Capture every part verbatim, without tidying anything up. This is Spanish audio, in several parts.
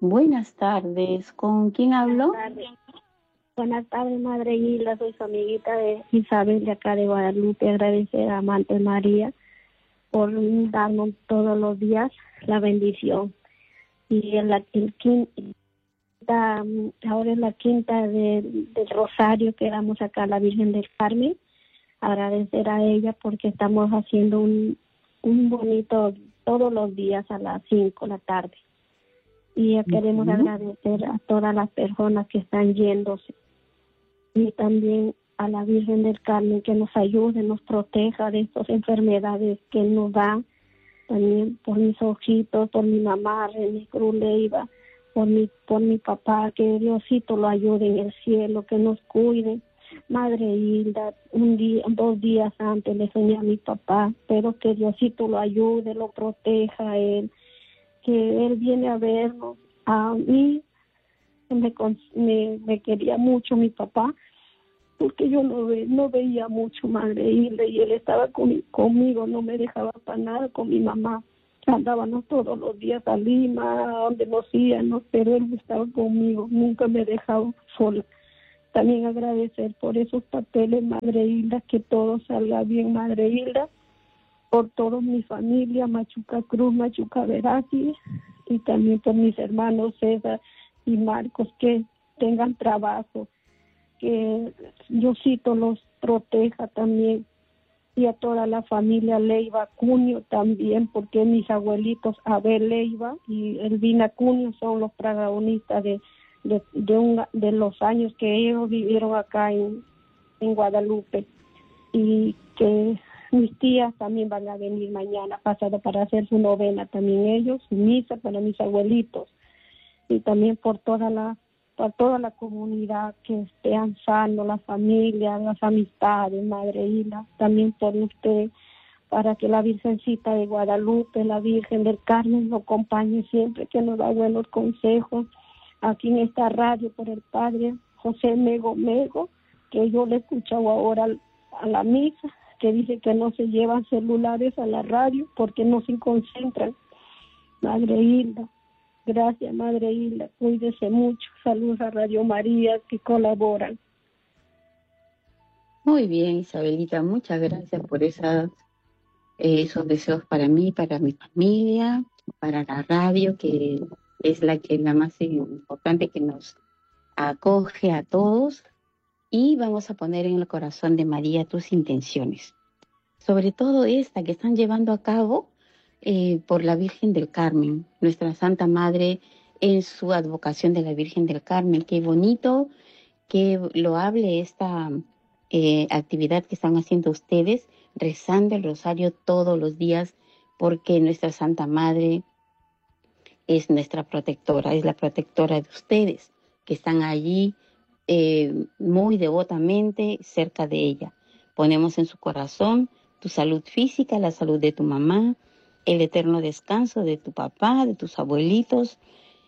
Buenas tardes. ¿Con quién Buenas hablo? tardes. Buenas tardes, Madre Hilda. Soy su amiguita de Isabel de acá de Guadalupe. Agradecer a Amante María por darnos todos los días la bendición. Y en la el quinta, ahora es la quinta de, del Rosario que damos acá a la Virgen del Carmen. Agradecer a ella porque estamos haciendo un, un bonito todos los días a las cinco de la tarde. Y queremos Ujú. agradecer a todas las personas que están yéndose y también a la Virgen del Carmen que nos ayude, nos proteja de estas enfermedades que nos dan, también por mis ojitos, por mi mamá, René Cruz Leiva, por mi, por mi papá, que Diosito lo ayude en el cielo, que nos cuide. Madre Hilda, un día, dos días antes le soñé a mi papá, pero que Diosito lo ayude, lo proteja a él, que él viene a vernos. A mí me, me, me quería mucho mi papá, porque yo no, ve, no veía mucho, Madre Hilda, y él estaba con, conmigo, no me dejaba para nada con mi mamá. Andábamos todos los días a Lima, a donde nos íbamos, pero él estaba conmigo, nunca me dejaba sola. También agradecer por esos papeles, Madre Hilda, que todo salga bien, Madre Hilda, por toda mi familia, Machuca Cruz, Machuca Verasi, y también por mis hermanos César y Marcos, que tengan trabajo, que Diosito los proteja también, y a toda la familia Leiva Cunio también, porque mis abuelitos Abel Leiva y Elvina Cunio son los protagonistas de, de, de, un, de los años que ellos vivieron acá en, en Guadalupe, y que mis tías también van a venir mañana pasado para hacer su novena, también ellos, su misa para mis abuelitos, y también por toda la por toda la comunidad, que estén sanos, la familia, las amistades, Madre Hilda, también por usted, para que la Virgencita de Guadalupe, la Virgen del Carmen, nos acompañe siempre, que nos da buenos consejos, aquí en esta radio, por el Padre José Mego Mego, que yo le he escuchado ahora a la misa, que dice que no se llevan celulares a la radio porque no se concentran. Madre Hilda, gracias, Madre Hilda, cuídese mucho. Saludos a Radio María que colaboran. Muy bien, Isabelita, muchas gracias por esas, eh, esos deseos para mí, para mi familia, para la radio, que es la que la más importante, que nos acoge a todos. Y vamos a poner en el corazón de María tus intenciones, sobre todo esta que están llevando a cabo eh, por la Virgen del Carmen, nuestra Santa Madre, en su advocación de la Virgen del Carmen. Qué bonito que lo hable esta eh, actividad que están haciendo ustedes, rezando el rosario todos los días, porque nuestra Santa Madre es nuestra protectora, es la protectora de ustedes, que están allí eh, muy devotamente cerca de ella. Ponemos en su corazón tu salud física, la salud de tu mamá, el eterno descanso de tu papá, de tus abuelitos,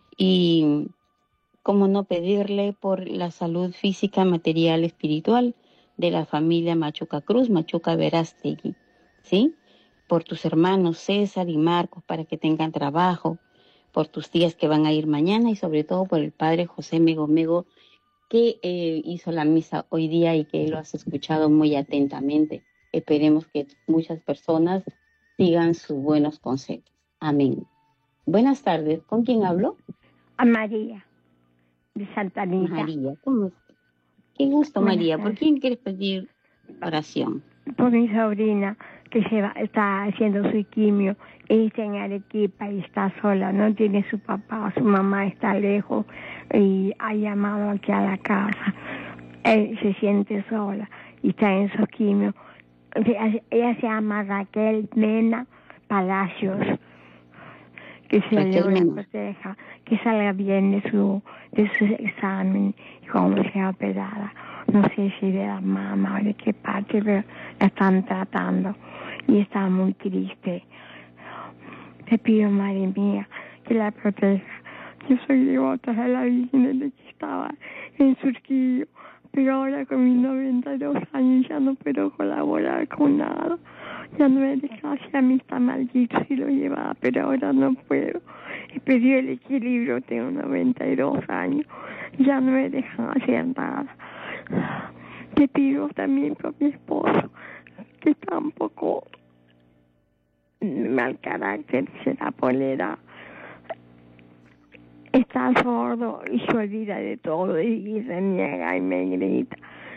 y cómo no pedirle por la salud física, material, espiritual de la familia Machuca Cruz, Machuca Verástegui, ¿sí? Por tus hermanos César y Marcos para que tengan trabajo, por tus tías que van a ir mañana, y sobre todo por el padre José Mego Mego, que eh, hizo la misa hoy día y que lo has escuchado muy atentamente. Esperemos que muchas personas sigan sus buenos consejos. Amén. Buenas tardes. ¿Con quién hablo? A María, de Santa Anita. María, ¿cómo estás? Qué gusto, Buenas María. ¿Por tardes. quién quieres pedir oración? Por mi sobrina, que se va, está haciendo su quimio. Ella está en Arequipa y está sola, no tiene su papá, su mamá está lejos y ha llamado aquí a la casa. Él se siente sola y está en su quimio. Ella, ella se llama Raquel Mena Palacios. Que se le proteja, que salga bien de su de su examen y como sea operada. No sé si de la mamá o de qué parte, pero la están tratando y está muy triste. Te pido, madre mía, que la proteja. Yo soy devota de la Virgen desde que estaba en Surquillo, pero ahora con mis noventa y dos años ya no puedo colaborar con nada. Ya no me deja, si a mí está maldito si lo llevaba, pero ahora no puedo. He perdido el equilibrio, tengo noventa y dos años, ya no me dejan hacer nada. Te pido también por mi esposo, que está un poco mal carácter, será por la edad. Está sordo y se olvida de todo y reniega y me grita.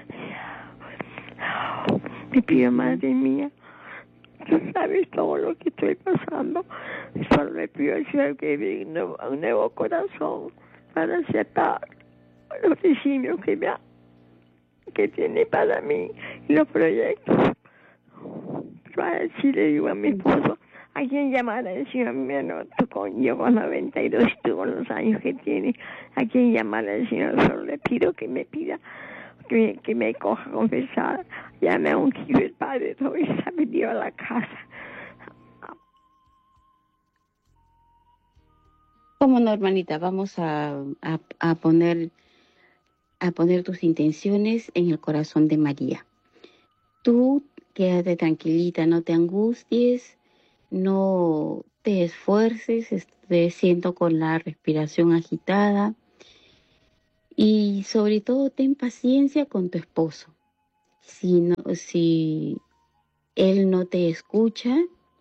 Te pido, madre mía, tú sabes todo lo que estoy pasando. Solo me pido al Señor que dé un nuevo, un nuevo corazón para aceptar los designios que, me ha, que tiene para mí y los proyectos. Pero ahora sí le digo a mi esposo, ¿a quién llamar a decir a mi hermano? Tú con, yo con noventa y dos y tú con los años que tienes, ¿a quién llamar al Señor? Solo le pido que me pida, que me, que me coja a confesar. Ya me ha ungido el Padre, hoy se ha venido a la casa. Cómo no, hermanita, vamos a, a, a poner a poner tus intenciones en el corazón de María. Tú quédate tranquilita, no te angusties, no te esfuerces, te siento con la respiración agitada y sobre todo ten paciencia con tu esposo. Si no, si él no te escucha,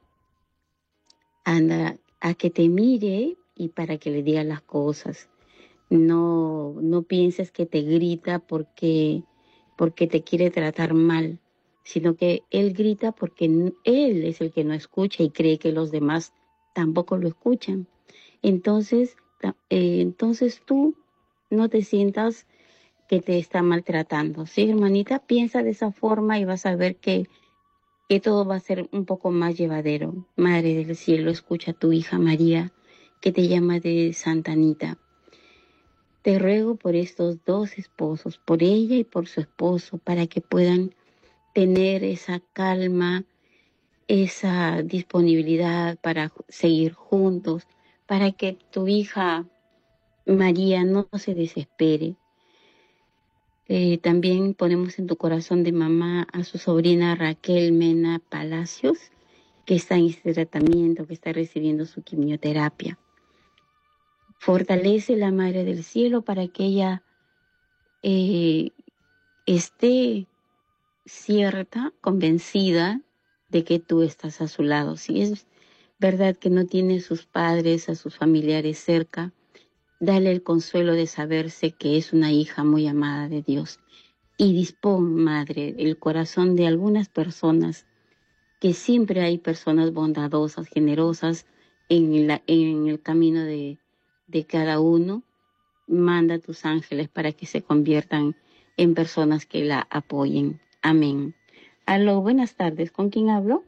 anda a que te mire y para que le digas las cosas. No, no pienses que te grita porque, porque te quiere tratar mal, sino que él grita porque él es el que no escucha y cree que los demás tampoco lo escuchan. Entonces, eh, entonces tú no te sientas que te está maltratando. Sí, hermanita, piensa de esa forma y vas a ver que, que todo va a ser un poco más llevadero. Madre del cielo, escucha a tu hija María, que te llama de Santa Anita. Te ruego por estos dos esposos, por ella y por su esposo, para que puedan tener esa calma, esa disponibilidad para seguir juntos, para que tu hija María no se desespere. Eh, también ponemos en tu corazón de mamá a su sobrina Raquel Mena Palacios, que está en este tratamiento, que está recibiendo su quimioterapia. Fortalece la Madre del Cielo para que ella eh, esté cierta, convencida de que tú estás a su lado. Si es verdad que no tiene sus padres, a sus familiares cerca, dale el consuelo de saberse que es una hija muy amada de Dios. Y dispón, Madre, el corazón de algunas personas, que siempre hay personas bondadosas, generosas en, la, en el camino de, de cada uno. Manda a tus ángeles para que se conviertan en personas que la apoyen. Amén. Aló, buenas tardes. ¿Con quién hablo?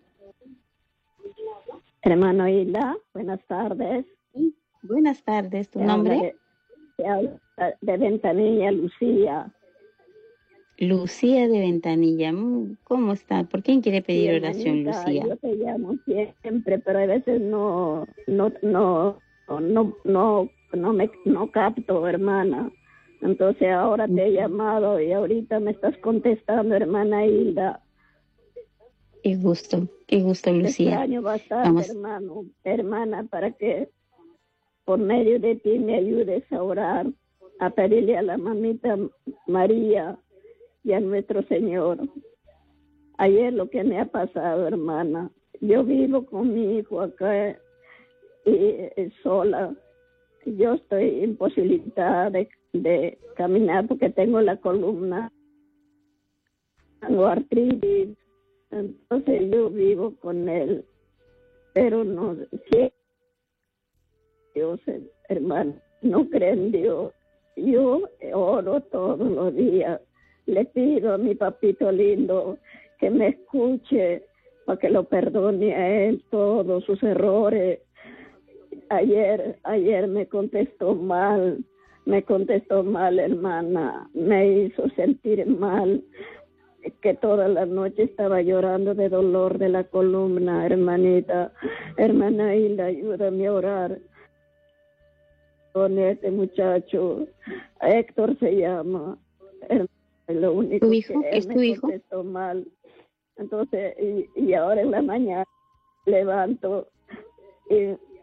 Hermano Hilda, buenas tardes. Sí, buenas tardes. ¿Tu Te nombre? Te habla de Ventanilla, Lucía. Lucía de Ventanilla. ¿Cómo está? ¿Por quién quiere pedir Sí, oración, hermanita, Lucía? yo te llamo siempre, pero a veces no, no, no, no, no, no me, no capto, hermana. Entonces ahora te he llamado y ahorita me estás contestando, hermana Hilda. Qué gusto, qué gusto, Lucía. Te extraño bastante, Vamos. hermano, hermana, para que por medio de ti me ayudes a orar, a pedirle a la mamita María y a nuestro Señor. Ayer lo que me ha pasado, hermana, yo vivo con mi hijo acá y, y sola. Yo estoy imposibilitada de, de caminar porque tengo la columna, tengo artritis, entonces yo vivo con él, pero no sé, Dios, hermano, no creo en Dios. Yo oro todos los días, le pido a mi papito lindo que me escuche para que lo perdone a él todos sus errores. Ayer, ayer me contestó mal, me contestó mal, hermana, me hizo sentir mal, que toda la noche estaba llorando de dolor de la columna, hermanita. Hermana Hilda, ayúdame a orar con este muchacho. Héctor se llama, lo único ¿Tu hijo? que él ¿Es tu me hijo? contestó mal. Entonces, y, y ahora en la mañana levanto y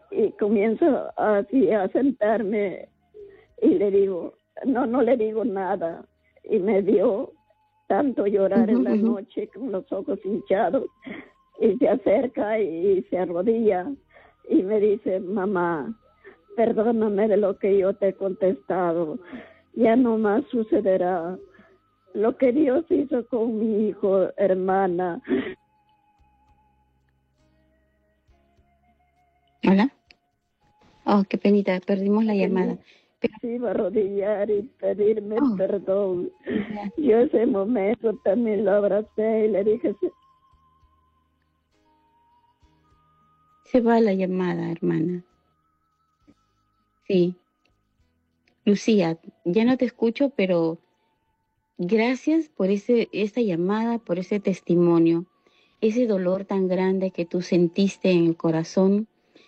y comienzo así a sentarme y le digo, no, no le digo nada. Y me dio tanto llorar Ujú, en la ujú. noche con los ojos hinchados y se acerca y se arrodilla y me dice, mamá, perdóname de lo que yo te he contestado, ya no más sucederá. Lo que Dios hizo con mi hijo, hermana. Hola. Oh, qué penita, perdimos la llamada. Pero, Se iba a arrodillar y pedirme oh, perdón. ya, Yo ese momento también lo abracé y le dije, se va la llamada, hermana. Sí. Lucía, ya no te escucho, pero gracias por ese, esa llamada, por ese testimonio, ese dolor tan grande que tú sentiste en el corazón.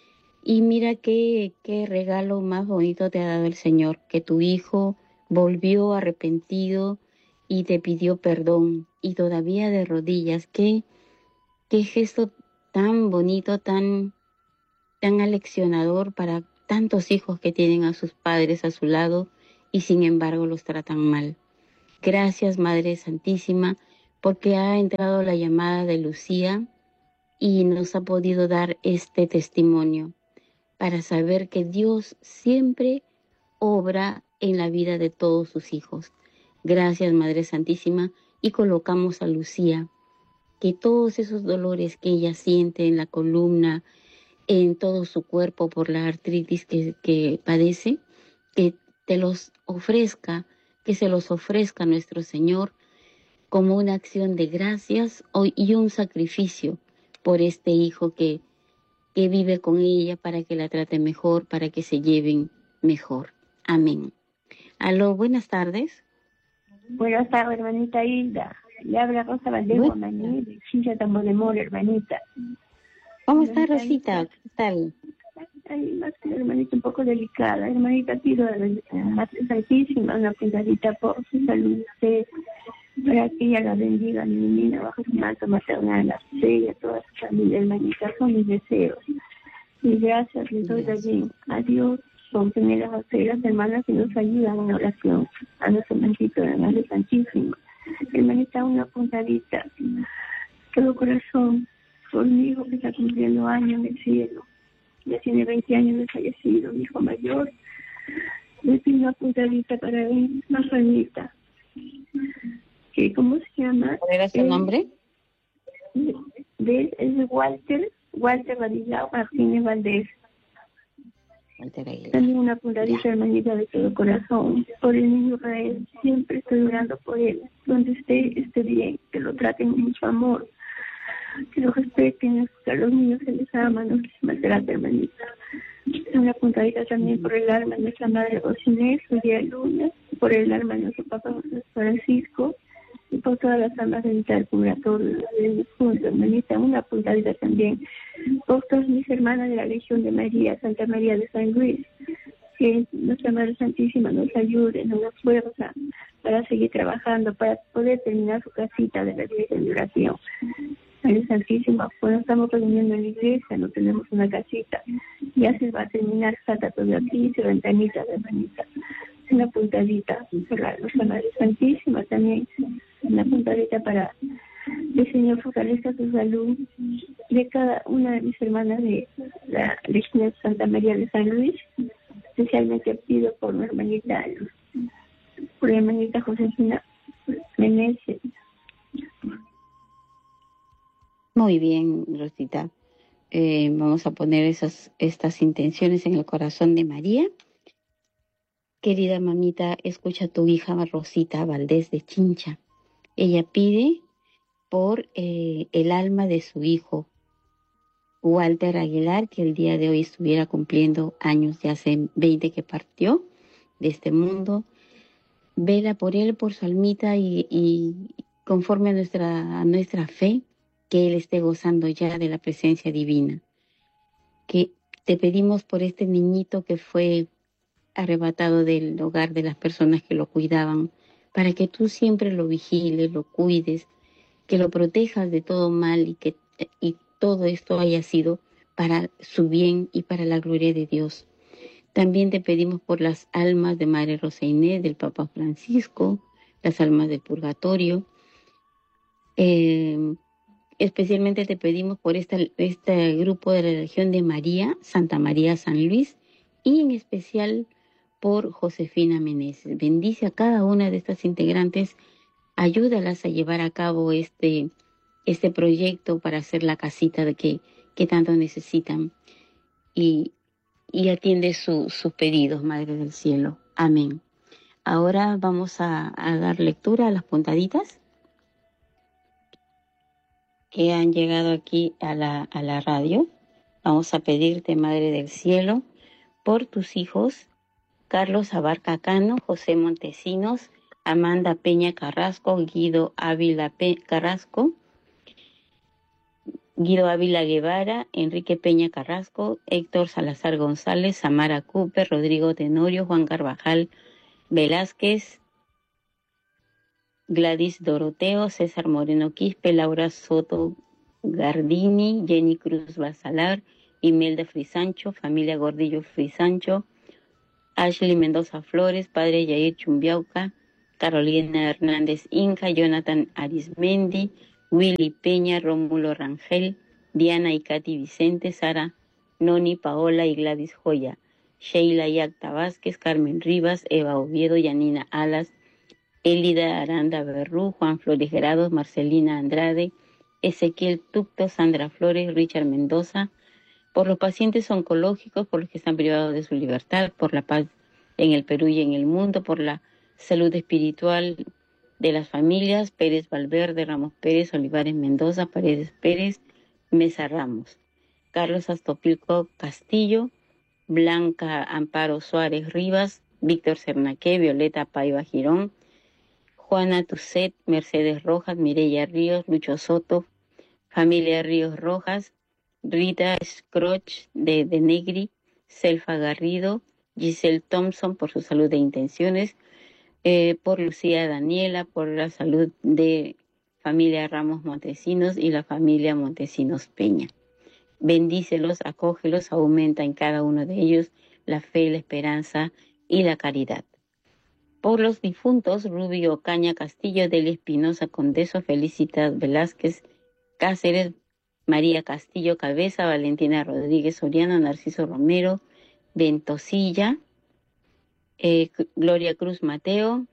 Y mira qué, qué regalo más bonito te ha dado el Señor, que tu hijo volvió arrepentido y te pidió perdón y todavía de rodillas. Qué, qué gesto tan bonito, tan, tan aleccionador para tantos hijos que tienen a sus padres a su lado y sin embargo los tratan mal. Gracias, Madre Santísima, porque ha entrado la llamada de Lucía y nos ha podido dar este testimonio para saber que Dios siempre obra en la vida de todos sus hijos. Gracias, Madre Santísima, y colocamos a Lucía, que todos esos dolores que ella siente en la columna, en todo su cuerpo por la artritis que, que padece, que te los ofrezca, que se los ofrezca nuestro Señor como una acción de gracias y un sacrificio por este hijo que que vive con ella para que la trate mejor, para que se lleven mejor. Amén. Aló, buenas tardes. Buenas tardes, hermanita Hilda. Le habla Rosa Valdejo Buenas Maní, de Chincha Tambonemor, hermanita. ¿Cómo está Hermanita Rosita? Hilda, ¿Qué tal? hay más que una hermanita un poco delicada. Hermanita, pido a la Madre Santísima una puntadita por su salud, usted, para que ella la bendiga, la ilumina bajo su manto maternal, la fe y a toda su familia, hermanita, son mis deseos. Y gracias le doy Gracias. también a Dios por tener a las hermanas que nos ayudan en oración, a nuestro hermanito de la Madre Santísima. Hermanita, una puntadita, todo corazón, por mi hijo que está cumpliendo años en el cielo. Ya tiene veinte años de fallecido, mi hijo mayor. Le pido una puntadita para él, una palmita. Que, ¿cómo se llama? ¿Cuál era su Él- nombre? De él es de Walter, Walter Badilao Martínez Valdés. Walter Aguilar. También una puntadita, Ya. hermanita, de todo corazón. Por el niño Israel, siempre estoy orando por él. Donde esté, esté bien, que lo traten con mucho amor, que lo respeten, que a los niños se les ama, no se les maltrata, hermanita. Una puntadita también por el alma de nuestra madre Rosinés, su día lunes, por el alma de nuestro papá José Francisco, y por todas las almas de del purgatorio de los juntos, hermanita. Una puntadita también por todas mis hermanas de la Legión de María, Santa María de San Luis, que nuestra Madre Santísima nos ayude, nos da fuerza para seguir trabajando, para poder terminar su casita de la Virgen de Oración. Madre Santísima, bueno, estamos reuniendo en la iglesia, no tenemos una casita, ya se va a terminar, falta todo aquí, se ventanitas de hermanita. Una puntadita para nuestra Madre Santísima también, una puntadita para el Señor fortalezca su salud de cada una de mis hermanas de la Legión de Santa María de San Luis. Especialmente pido por mi hermanita Luz, por mi hermanita Josefina Meneses. Muy bien, Rosita. Eh, vamos a poner esas, estas intenciones en el corazón de María. Querida mamita, escucha a tu hija Rosita Valdés de Chincha. Ella pide por eh, el alma de su hijo, Walter Aguilar, que el día de hoy estuviera cumpliendo años, ya hace veinte que partió de este mundo. Vela por él, por su almita y, y conforme a nuestra, a nuestra fe, que él esté gozando ya de la presencia divina. Que te pedimos por este niñito que fue arrebatado del hogar de las personas que lo cuidaban, para que tú siempre lo vigiles, lo cuides, que lo protejas de todo mal y que y todo esto haya sido para su bien y para la gloria de Dios. También te pedimos por las almas de Madre Rosa Inés, del Papa Francisco, las almas del purgatorio. Eh, especialmente te pedimos por esta, este grupo de la Legión de María, Santa María San Luis, y en especial por Josefina Meneses. Bendice a cada una de estas integrantes, ayúdalas a llevar a cabo este, este proyecto para hacer la casita de que, que tanto necesitan. Y y atiende su, sus pedidos, Madre del Cielo. Amén. Ahora vamos a, a dar lectura a las puntaditas que han llegado aquí a la, a la radio. Vamos a pedirte, Madre del Cielo, por tus hijos, Carlos Abarca Cano, José Montesinos, Amanda Peña Carrasco, Guido Ávila Pe- Carrasco, Guido Ávila Guevara, Enrique Peña Carrasco, Héctor Salazar González, Samara Cooper, Rodrigo Tenorio, Juan Carvajal Velázquez, Gladys Doroteo, César Moreno Quispe, Laura Soto Gardini, Jenny Cruz Basalar, Imelda Frisancho, familia Gordillo Frisancho, Ashley Mendoza Flores, padre Yair Chumbiauca, Carolina Hernández Inca, Jonathan Arismendi, Willy Peña, Rómulo Rangel, Diana y Katy Vicente, Sara, Noni, Paola y Gladys Joya, Sheila Yacta Vázquez, Carmen Rivas, Eva Oviedo, Yanina Alas, Elida Aranda Berrú, Juan Flores Grados, Marcelina Andrade, Ezequiel Tucto, Sandra Flores, Richard Mendoza, por los pacientes oncológicos, por los que están privados de su libertad, por la paz en el Perú y en el mundo, por la salud espiritual de las familias, Pérez Valverde, Ramos Pérez, Olivares Mendoza, Paredes Pérez, Mesa Ramos, Carlos Astopilco Castillo, Blanca Amparo Suárez Rivas, Víctor Cernaque, Violeta Paiva Girón, Juana Tucet, Mercedes Rojas, Mireya Ríos, Lucho Soto, familia Ríos Rojas, Rita Scroch de, de Negri, Selfa Garrido, Giselle Thompson por su salud e intenciones, eh, por Lucía Daniela, por la salud de familia Ramos Montesinos y la familia Montesinos Peña. Bendícelos, acógelos, aumenta en cada uno de ellos la fe, la esperanza y la caridad. Por los difuntos, Rubio Ocaña Castillo, Delia Espinosa Condeso, Felicitas Velázquez Cáceres, María Castillo Cabeza, Valentina Rodríguez Soriano, Narciso Romero, Ventosilla, eh, Gloria Cruz Mateo,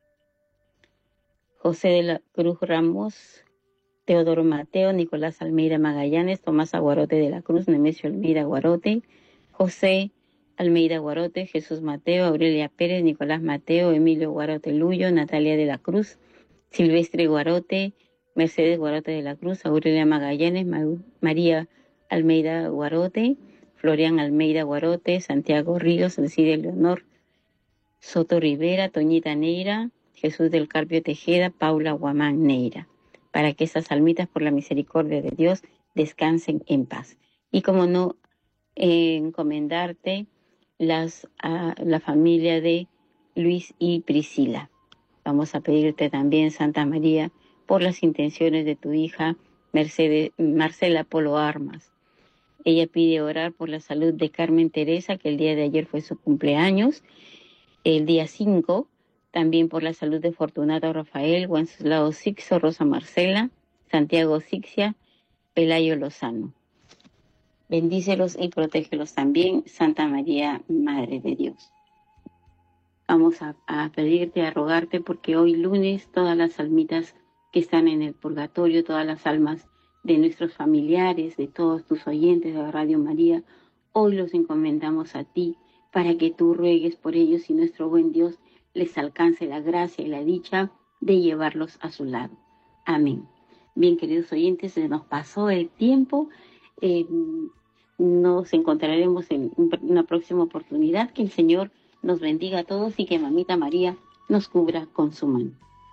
José de la Cruz Ramos, Teodoro Mateo, Nicolás Almeida Magallanes, Tomás Aguarote de la Cruz, Nemesio Almeida Guarote, José Almeida Guarote, Jesús Mateo, Aurelia Pérez, Nicolás Mateo, Emilio Guarote Luyo, Natalia de la Cruz, Silvestre Guarote, Mercedes Guarote de la Cruz, Aurelia Magallanes, Ma- María Almeida Guarote, Florian Almeida Guarote, Santiago Ríos, Alcide Leonor Soto Rivera, Toñita Neira, Jesús del Carpio Tejeda, Paula Guamán Neira, para que esas almitas por la misericordia de Dios descansen en paz. Y como no, eh, encomendarte las, a la familia de Luis y Priscila. Vamos a pedirte también, Santa María, por las intenciones de tu hija Mercedes, Marcela Polo Armas. Ella pide orar por la salud de Carmen Teresa, que el día de ayer fue su cumpleaños, el día cinco, también por la salud de Fortunato Rafael, Wenceslao Sixo, Rosa Marcela, Santiago Sixia, Pelayo Lozano. Bendícelos y protégelos también, Santa María, Madre de Dios. Vamos a, a pedirte, a rogarte, porque hoy lunes todas las almitas que están en el purgatorio, todas las almas de nuestros familiares, de todos tus oyentes de Radio María, hoy los encomendamos a ti, para que tú ruegues por ellos y nuestro buen Dios les alcance la gracia y la dicha de llevarlos a su lado. Amén. Bien, queridos oyentes, se nos pasó el tiempo. Eh, nos encontraremos en una próxima oportunidad. Que el Señor nos bendiga a todos y que Mamita María nos cubra con su mano.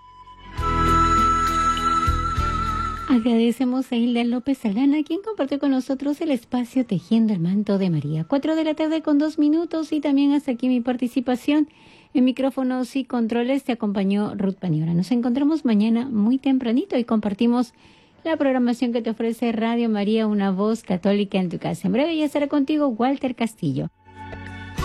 Agradecemos a Hilda López Alana, quien compartió con nosotros el espacio Tejiendo el Manto de María. Cuatro de la tarde con dos minutos y también hasta aquí mi participación. En micrófonos y controles te acompañó Ruth Paniora. Nos encontramos mañana muy tempranito y compartimos la programación que te ofrece Radio María, una voz católica en tu casa. En breve ya estará contigo Walter Castillo.